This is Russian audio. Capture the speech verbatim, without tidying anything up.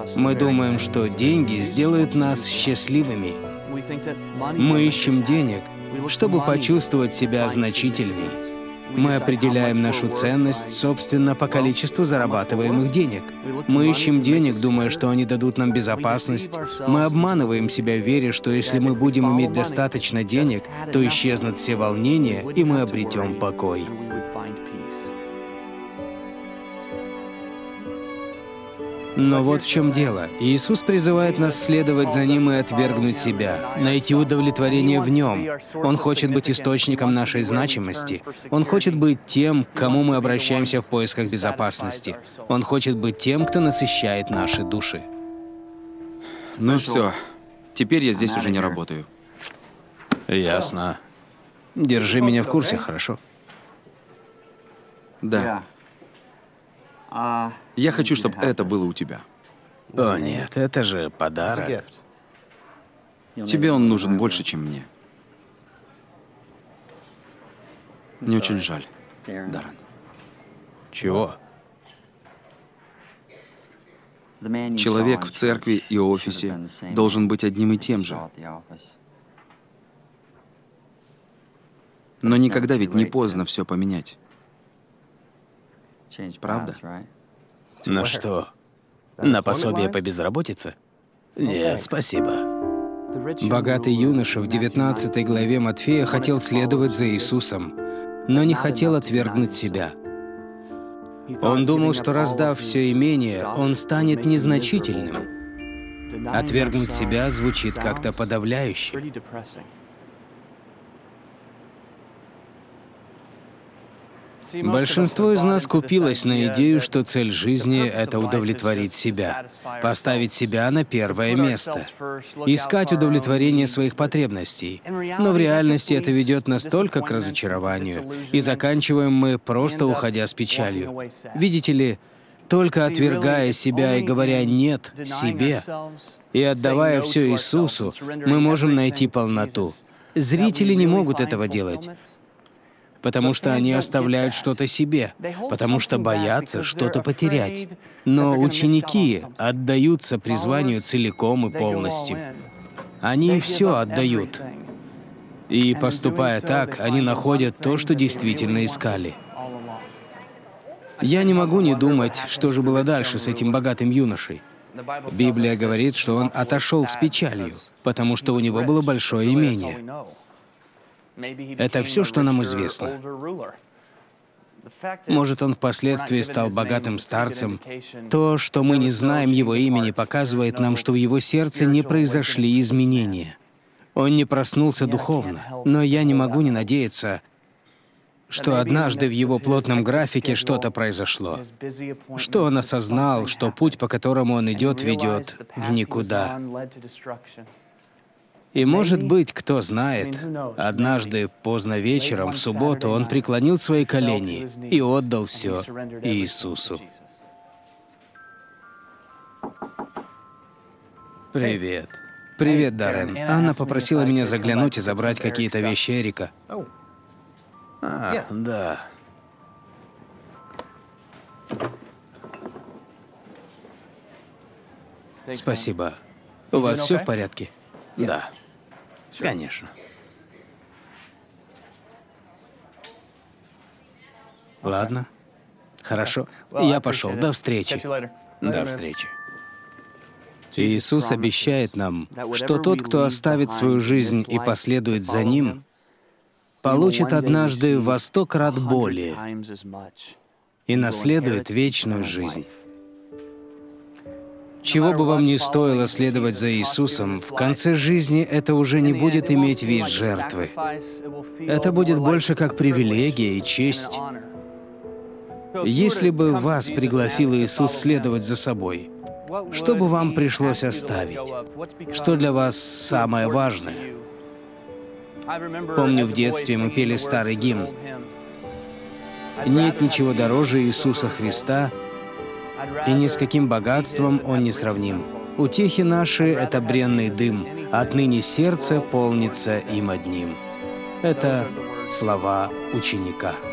Мы думаем, что деньги сделают нас счастливыми. Мы ищем денег, чтобы почувствовать себя значительней. Мы определяем нашу ценность, собственно, по количеству зарабатываемых денег. Мы ищем денег, думая, что они дадут нам безопасность. Мы обманываем себя, веря, что если мы будем иметь достаточно денег, то исчезнут все волнения, и мы обретем покой. Но вот в чем дело. Иисус призывает нас следовать за Ним и отвергнуть себя, найти удовлетворение в Нем. Он хочет быть источником нашей значимости. Он хочет быть тем, к кому мы обращаемся в поисках безопасности. Он хочет быть тем, кто насыщает наши души. Ну все, теперь я здесь уже не работаю. Ясно. Держи меня в курсе, хорошо? Да. Я хочу, чтобы это было у тебя. О нет, это же подарок. Тебе он нужен больше, чем мне. Мне очень жаль, Даррен. Чего? Человек в церкви и офисе должен быть одним и тем же. Но никогда ведь не поздно все поменять. Правда? На что? На пособие по безработице? Нет, спасибо. Богатый юноша в девятнадцатой главе Матфея хотел следовать за Иисусом, но не хотел отвергнуть себя. Он думал, что раздав все имение, он станет незначительным. Отвергнуть себя звучит как-то подавляюще. Большинство из нас купилось на идею, что цель жизни — это удовлетворить себя, поставить себя на первое место, искать удовлетворение своих потребностей. Но в реальности это ведет нас только к разочарованию, и заканчиваем мы, просто уходя с печалью. Видите ли, только отвергая себя и говоря «нет» себе, и отдавая все Иисусу, мы можем найти полноту. Зрители не могут этого делать, потому что они оставляют что-то себе, потому что боятся что-то потерять. Но ученики отдаются призванию целиком и полностью. Они все отдают. И, поступая так, они находят то, что действительно искали. Я не могу не думать, что же было дальше с этим богатым юношей. Библия говорит, что он отошел с печалью, потому что у него было большое имение. Это все, что нам известно. Может, он впоследствии стал богатым старцем. То, что мы не знаем его имени, показывает нам, что в его сердце не произошли изменения. Он не проснулся духовно. Но я не могу не надеяться, что однажды в его плотном графике что-то произошло, что он осознал, что путь, по которому он идет, ведет в никуда. И, может быть, кто знает, однажды поздно вечером, в субботу, он преклонил свои колени и отдал все Иисусу. Привет. Привет, Даррен. Анна попросила меня заглянуть и забрать какие-то вещи Эрика. А, да. Спасибо. У вас все в порядке? Да. Конечно. Ладно. Хорошо. Я пошел. До встречи. До встречи. Иисус обещает нам, что тот, кто оставит свою жизнь и последует за Ним, получит однажды во сто крат более и наследует вечную жизнь. Чего бы вам ни стоило следовать за Иисусом, в конце жизни это уже не будет иметь вид жертвы. Это будет больше как привилегия и честь. Если бы вас пригласил Иисус следовать за собой, что бы вам пришлось оставить? Что для вас самое важное? Помню, в детстве мы пели старый гимн. «Нет ничего дороже Иисуса Христа, и ни с каким богатством Он не сравним. Утехи наши — это бренный дым, отныне сердце полнится им одним». Это слова ученика.